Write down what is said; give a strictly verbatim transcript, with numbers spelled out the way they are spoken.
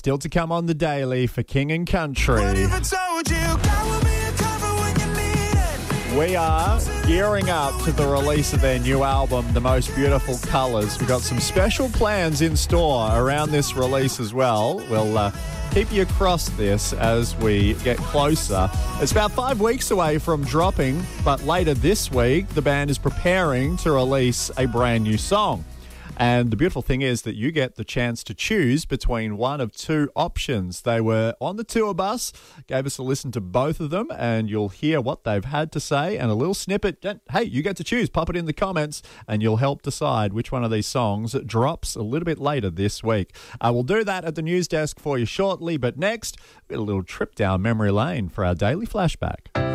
Still to come on the daily for King and Country. We are gearing up to the release of their new album, The Most Beautiful Colours. We've got some special plans in store around this release as well. We'll uh, keep you across this as we get closer. It's about five weeks away from dropping, but later this week, the band is preparing to release a brand new song. And the beautiful thing is that you get the chance to choose between one of two options. They were on the tour bus, gave us a listen to both of them, and you'll hear what they've had to say and a little snippet. Hey, you get to choose. Pop it in the comments, and you'll help decide which one of these songs drops a little bit later this week. Uh, we'll do that at the news desk for you shortly, but next, we've got a little trip down memory lane for our daily flashback.